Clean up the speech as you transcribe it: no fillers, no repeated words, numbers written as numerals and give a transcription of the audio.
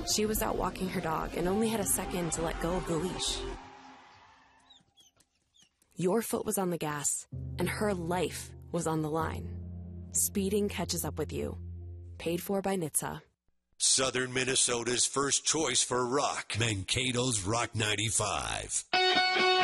She was out walking her dog and only had a second to let go of the leash. Your foot was on the gas, and her life was on the line. Speeding catches up with you. Paid for by NHTSA. Southern Minnesota's first choice for rock. Mankato's Rock 95.